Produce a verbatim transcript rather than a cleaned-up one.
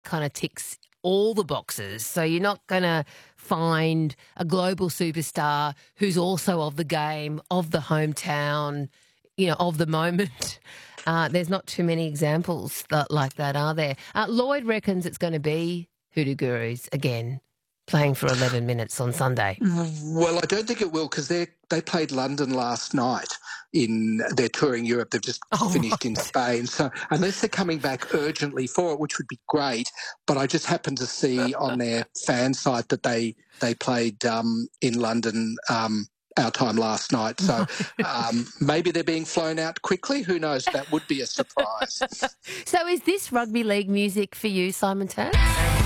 kind of ticks all the boxes. So you're not going to find a global superstar who's also of the game, of the hometown, you know, of the moment. Uh, there's not too many examples that, like that, are there? Uh, Lloyd reckons it's going to be Hoodoo Gurus again, playing for eleven minutes on Sunday. Well, I don't think it will because they they played London last night in their touring Europe. They've just Oh, finished in right. Spain. So unless they're coming back urgently for it, which would be great, but I just happened to see on their fan site that they, they played um, in London um, our time last night. So um, maybe they're being flown out quickly. Who knows? That would be a surprise. So is this rugby league music for you, Simon Terz?